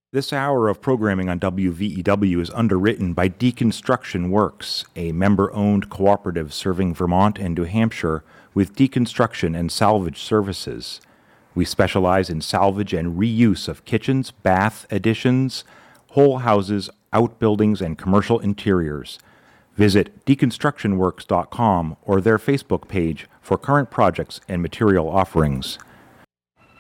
This hour of programming on WVEW is underwritten by Deconstruction Works, a member-owned cooperative serving Vermont and New Hampshire with deconstruction and salvage services. We specialize in salvage and reuse of kitchens, bath additions, whole houses, outbuildings, and commercial interiors. Visit deconstructionworks.com or their Facebook page for current projects and material offerings.